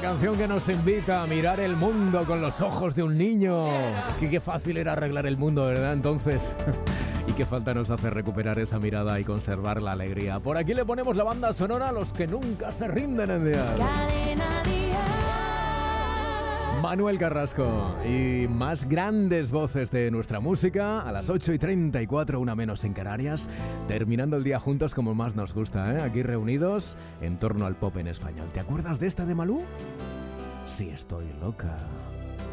canción que nos invita a mirar el mundo con los ojos de un niño. Qué fácil era arreglar el mundo, ¿verdad? Entonces, y qué falta nos hace recuperar esa mirada y conservar la alegría. Por aquí le ponemos la banda sonora a los que nunca se rinden en día. Manuel Carrasco y más grandes voces de nuestra música a las 8:34, una menos en Canarias, terminando el día juntos como más nos gusta, ¿eh? Aquí reunidos en torno al pop en español. ¿Te acuerdas de esta de Malú? Sí, estoy loca.